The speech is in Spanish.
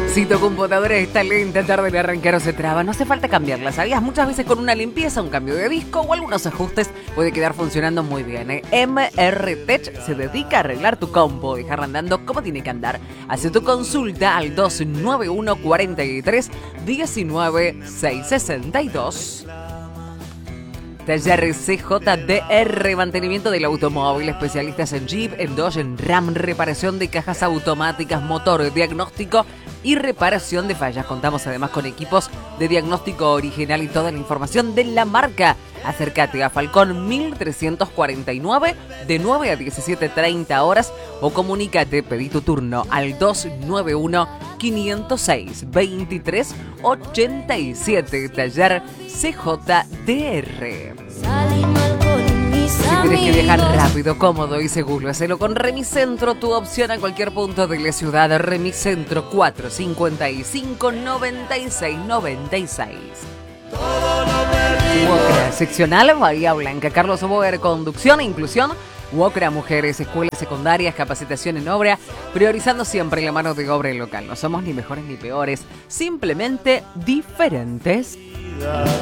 Si tu computadora está lenta, tarde de arrancar o se traba, no hace falta cambiarla, ¿sabías? Muchas veces con una limpieza, un cambio de disco o algunos ajustes puede quedar funcionando muy bien, ¿eh? MR Tech se dedica a arreglar tu compu, dejarla andando como tiene que andar. Hace tu consulta al 291 43 19 662. Taller CJDR, mantenimiento del automóvil, especialistas en Jeep, en Dodge, en Ram, reparación de cajas automáticas, motor, diagnóstico y reparación de fallas. Contamos además con equipos de diagnóstico original y toda la información de la marca. Acércate a Falcón 1349 de 9 a 17:30 horas o comunícate, pedí tu turno al 291 506 23 87. Taller CJDR. Si tienes que viajar rápido, cómodo y seguro, hacelo con Remicentro, tu opción a cualquier punto de la ciudad. Remicentro 455 96 96. Wocra, seccional Bahía Blanca. Carlos Boer, conducción e inclusión. Wocra Mujeres, escuelas secundarias, capacitación en obra, priorizando siempre la mano de obra local. No somos ni mejores ni peores, simplemente diferentes.